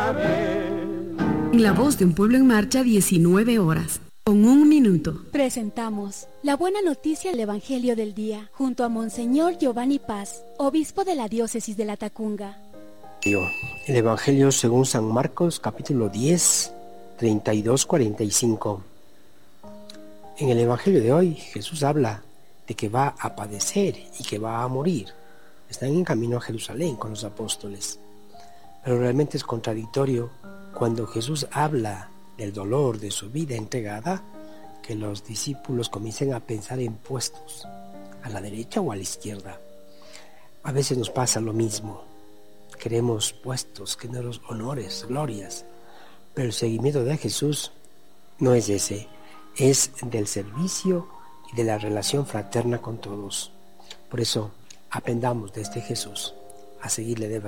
Amén. En La Voz de un Pueblo en Marcha, 19 horas. Con 1 minuto. Presentamos la buena noticia del Evangelio del Día, junto a Monseñor Giovanni Paz, obispo de la diócesis de La Tacunga. El Evangelio según San Marcos, capítulo 10, 32-45. En el Evangelio de hoy, Jesús habla de que va a padecer y que va a morir. Están en camino a Jerusalén con los apóstoles. Pero realmente es contradictorio cuando Jesús habla del dolor de su vida entregada, que los discípulos comiencen a pensar en puestos, a la derecha o a la izquierda. A veces nos pasa lo mismo. Queremos puestos, queremos honores, glorias, pero el seguimiento de Jesús no es ese, es del servicio y de la relación fraterna con todos. Por eso, aprendamos de este Jesús a seguirle de verdad.